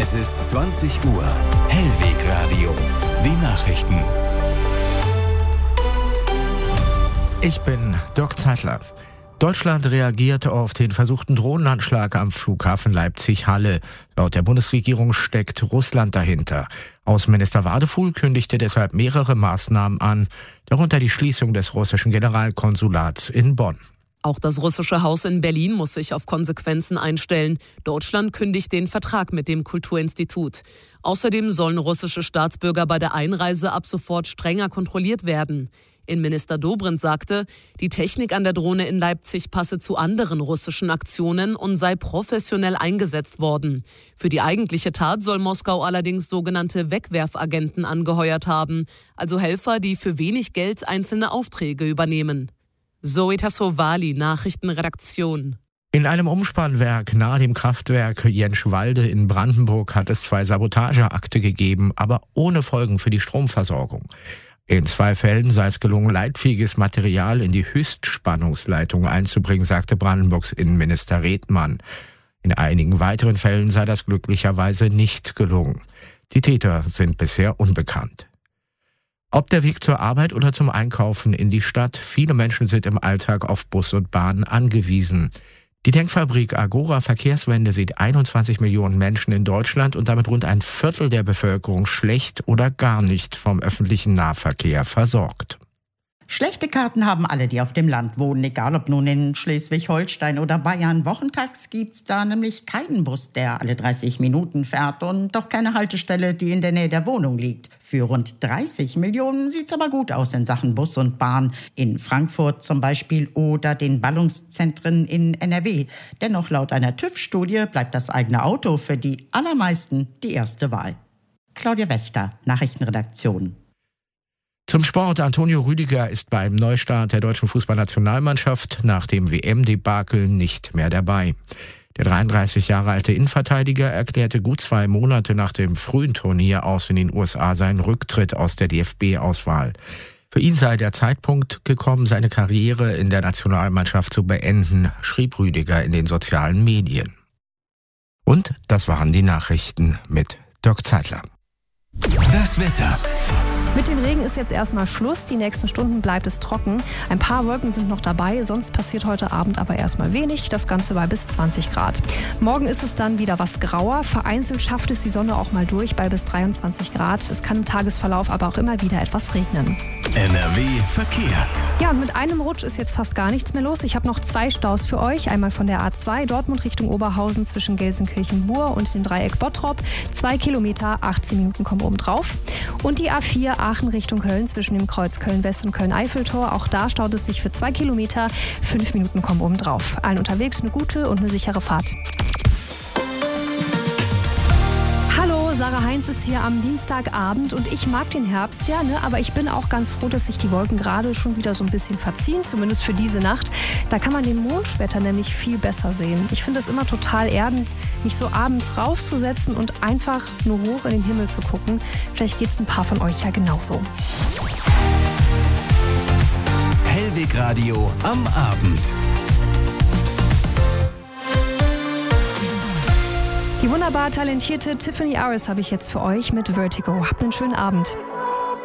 Es ist 20 Uhr. Hellweg Radio. Die Nachrichten. Ich bin Dirk Zeitler. Deutschland reagierte auf den versuchten Drohnenanschlag am Flughafen Leipzig-Halle. Laut der Bundesregierung steckt Russland dahinter. Außenminister Wadefuhl kündigte deshalb mehrere Maßnahmen an, darunter die Schließung des russischen Generalkonsulats in Bonn. Auch das russische Haus in Berlin muss sich auf Konsequenzen einstellen. Deutschland kündigt den Vertrag mit dem Kulturinstitut. Außerdem sollen russische Staatsbürger bei der Einreise ab sofort strenger kontrolliert werden. Innenminister Dobrindt sagte, die Technik an der Drohne in Leipzig passe zu anderen russischen Aktionen und sei professionell eingesetzt worden. Für die eigentliche Tat soll Moskau allerdings sogenannte Wegwerfagenten angeheuert haben, also Helfer, die für wenig Geld einzelne Aufträge übernehmen. Zoe Tassovali, Nachrichtenredaktion. In einem Umspannwerk nahe dem Kraftwerk Jenschwalde in Brandenburg hat es 2 Sabotageakte gegeben, aber ohne Folgen für die Stromversorgung. In 2 Fällen sei es gelungen, leitfähiges Material in die Höchstspannungsleitung einzubringen, sagte Brandenburgs Innenminister Redmann. In einigen weiteren Fällen sei das glücklicherweise nicht gelungen. Die Täter sind bisher unbekannt. Ob der Weg zur Arbeit oder zum Einkaufen in die Stadt, viele Menschen sind im Alltag auf Bus und Bahn angewiesen. Die Denkfabrik Agora Verkehrswende sieht 21 Millionen Menschen in Deutschland und damit rund ein Viertel der Bevölkerung schlecht oder gar nicht vom öffentlichen Nahverkehr versorgt. Schlechte Karten haben alle, die auf dem Land wohnen, egal ob nun in Schleswig-Holstein oder Bayern. Wochentags gibt's da nämlich keinen Bus, der alle 30 Minuten fährt und doch keine Haltestelle, die in der Nähe der Wohnung liegt. Für rund 30 Millionen sieht's aber gut aus in Sachen Bus und Bahn. In Frankfurt zum Beispiel oder den Ballungszentren in NRW. Dennoch laut einer TÜV-Studie bleibt das eigene Auto für die allermeisten die erste Wahl. Claudia Wächter, Nachrichtenredaktion. Zum Sport. Antonio Rüdiger ist beim Neustart der deutschen Fußballnationalmannschaft nach dem WM-Debakel nicht mehr dabei. Der 33 Jahre alte Innenverteidiger erklärte gut 2 Monate nach dem frühen Turnier aus in den USA seinen Rücktritt aus der DFB-Auswahl. Für ihn sei der Zeitpunkt gekommen, seine Karriere in der Nationalmannschaft zu beenden, schrieb Rüdiger in den sozialen Medien. Und das waren die Nachrichten mit Dirk Zeitler. Das Wetter. Mit dem Regen ist jetzt erstmal Schluss. Die nächsten Stunden bleibt es trocken. Ein paar Wolken sind noch dabei, sonst passiert heute Abend aber erstmal wenig. Das Ganze bei bis 20 Grad. Morgen ist es dann wieder was grauer. Vereinzelt schafft es die Sonne auch mal durch bei bis 23 Grad. Es kann im Tagesverlauf aber auch immer wieder etwas regnen. NRW Verkehr. Ja, und mit einem Rutsch ist jetzt fast gar nichts mehr los. Ich habe noch 2 Staus für euch. Einmal von der A2 Dortmund Richtung Oberhausen zwischen Gelsenkirchen-Bur und dem Dreieck Bottrop. 2 Kilometer, 18 Minuten kommen oben drauf. Und die A4 Aachen Richtung Köln zwischen dem Kreuz Köln-West und Köln-Eiffeltor. Auch da staut es sich für 2 Kilometer. 5 Minuten kommen oben drauf. Allen unterwegs eine gute und eine sichere Fahrt. Hallo, Sarah Heinz ist hier am Dienstagabend und ich mag den Herbst, ja, ne? Aber ich bin auch ganz froh, dass sich die Wolken gerade schon wieder so ein bisschen verziehen, zumindest für diese Nacht. Da kann man den Mond später nämlich viel besser sehen. Ich finde es immer total erdend, mich so abends rauszusetzen und einfach nur hoch in den Himmel zu gucken. Vielleicht geht es ein paar von euch ja genauso. Hellweg Radio am Abend. Die wunderbar talentierte Tiffany Aris habe ich jetzt für euch mit Vertigo. Habt einen schönen Abend.